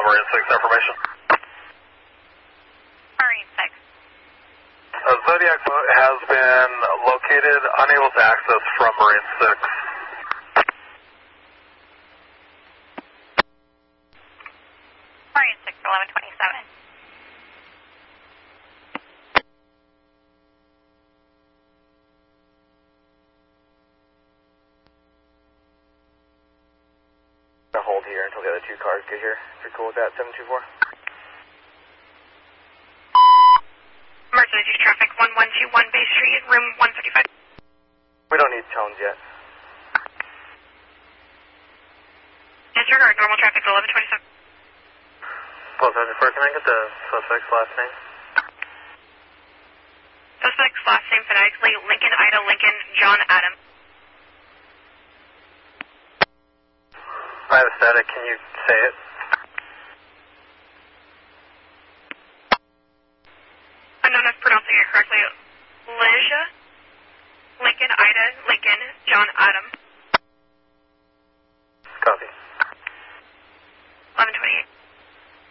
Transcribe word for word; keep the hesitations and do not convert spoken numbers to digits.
Marine six information. Marine six. Uh, Zodiac has been located, unable to access from Marine six. Marine six, eleven twenty-seven. I'll hold here until the other two cars get here. If you're cool with that, seven two four. Mercedes traffic, one one two one Bay Street, room one fifty-five. We don't need tones yet. Disregard, normal traffic, eleven twenty-seven. Paul seventy-four, can I get the suspect's last name? Suspect's last name phonetically, Lincoln, Ida, Lincoln, John, Adam. I have a static, can you say it? I'm not pronouncing it correctly. Leisha, Lincoln, Ida, Lincoln, John, Adam. Copy.